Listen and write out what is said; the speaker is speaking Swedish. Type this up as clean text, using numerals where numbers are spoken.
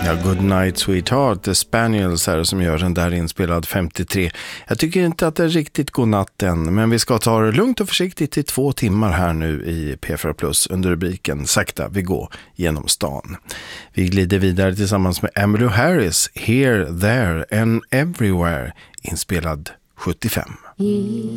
Ja, Good Night Sweetheart, The Spaniels här som gör den där inspelad 53. Jag tycker inte att det är riktigt god natt än, men vi ska ta det lugnt och försiktigt i 2 timmar här nu i P4 Plus under rubriken Sakta vi går genom stan. Vi glider vidare tillsammans med Emmylou Harris, Here, There and Everywhere, inspelad 75.